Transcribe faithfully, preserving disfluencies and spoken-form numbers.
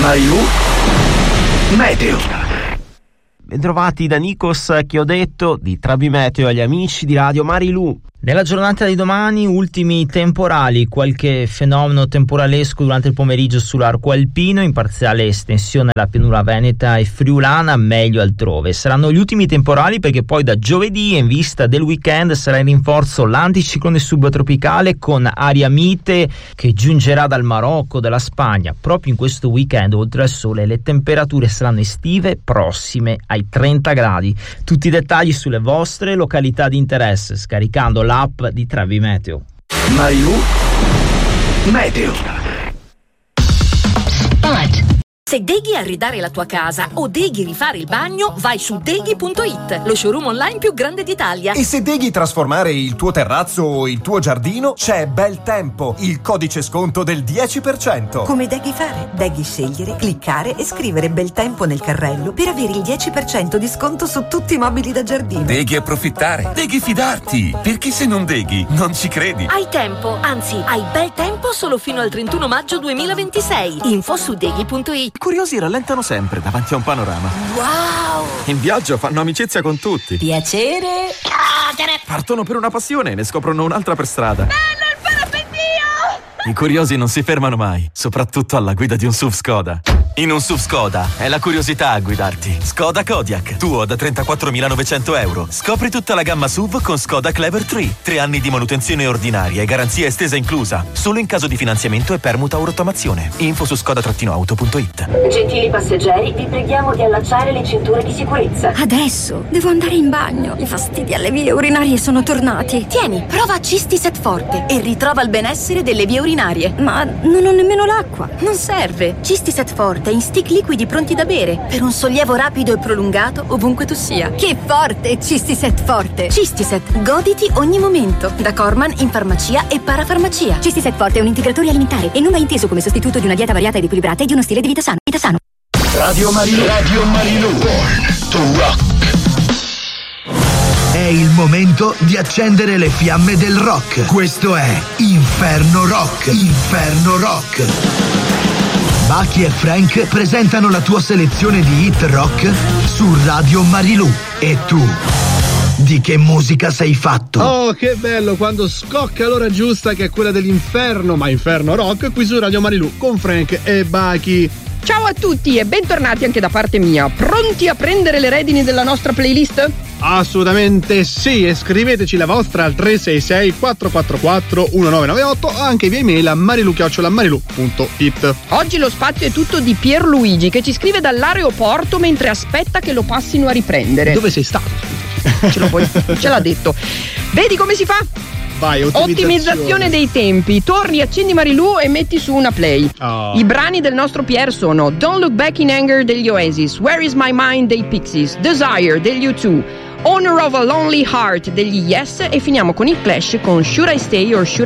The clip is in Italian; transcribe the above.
Marilu Meteo. Bentrovati da Nikos che ho detto di Travi Meteo agli amici di Radio Marilu. Nella giornata di domani ultimi temporali, qualche fenomeno temporalesco durante il pomeriggio sull'arco alpino, in parziale estensione alla pianura veneta e friulana, meglio altrove. Saranno gli ultimi temporali perché poi da giovedì, in vista del weekend, sarà in rinforzo l'anticiclone subtropicale con aria mite che giungerà dal Marocco, dalla Spagna. Proprio in questo weekend, oltre al sole, le temperature saranno estive prossime ai trenta gradi. Tutti i dettagli sulle vostre località di interesse scaricando l'app di Travi Meteo. Marilu Meteo. Spot. Se deghi arredare la tua casa o deghi rifare il bagno, vai su deghi punto it, lo showroom online più grande d'Italia. E se deghi trasformare il tuo terrazzo o il tuo giardino, c'è Bel Tempo, il codice sconto del dieci per cento. Come deghi fare? Deghi scegliere, cliccare e scrivere Bel Tempo nel carrello per avere il dieci per cento di sconto su tutti i mobili da giardino. Deghi approfittare, deghi fidarti, perché se non deghi non ci credi. Hai tempo, anzi hai bel tempo solo fino al trentuno maggio duemilaventisei. Info su deghi punto it. I curiosi rallentano sempre davanti a un panorama. Wow! In viaggio fanno amicizia con tutti. Piacere. Partono per una passione e ne scoprono un'altra per strada. Bello il parapendio! I curiosi non si fermano mai, soprattutto alla guida di un S U V Skoda. In un S U V Skoda è la curiosità a guidarti. Skoda Kodiaq, tuo da trentaquattromilanovecento euro. Scopri tutta la gamma S U V con Skoda Clever tre. Tre anni di manutenzione ordinaria e garanzia estesa inclusa. Solo in caso di finanziamento e permuta o rottamazione. Info su skoda auto punto it. Gentili passeggeri, vi preghiamo di allacciare le cinture di sicurezza. Adesso devo andare in bagno. I fastidi alle vie urinarie sono tornati. Tieni, prova Cistiset Forte e ritrova il benessere delle vie urinarie. Ma non ho nemmeno l'acqua. Non serve. Cistiset Forte in stick liquidi pronti da bere per un sollievo rapido e prolungato ovunque tu sia. Che forte! Cistiset Forte. Cistiset, goditi ogni momento. Da Corman in farmacia e parafarmacia. Cistiset Forte è un integratore alimentare e non va inteso come sostituto di una dieta variata ed equilibrata e di uno stile di vita sano. Vita sano. Radio Marilu. Radio Marilu. Born to rock. È il momento di accendere le fiamme del rock. Questo è Inferno Rock. Inferno Rock. Bucky e Frank presentano la tua selezione di hit rock su Radio Marilu. E tu, di che musica sei fatto? Oh, che bello quando scocca l'ora giusta, che è quella dell'inferno, ma Inferno Rock qui su Radio Marilu con Frank e Bucky. Ciao a tutti e bentornati anche da parte mia. Pronti a prendere le redini della nostra playlist? Assolutamente sì, e scriveteci la vostra al tre sei sei quattro quattro quattro uno nove nove otto o anche via email a marilu chiocciola marilu punto it. Oggi lo spazio è tutto di Pierluigi che ci scrive dall'aeroporto mentre aspetta che lo passino a riprendere. Dove sei stato? Ce, lo puoi, ce l'ha detto. Vedi come si fa? Vai, ottimizzazione. ottimizzazione dei tempi. Torni, accendi Marilu e metti su una play. Oh. I brani del nostro Pier sono Don't Look Back in Anger degli Oasis, Where Is My Mind dei Pixies, Desire degli U due, Honor of a Lonely Heart degli Yes e finiamo con il Clash con Should I Stay or Should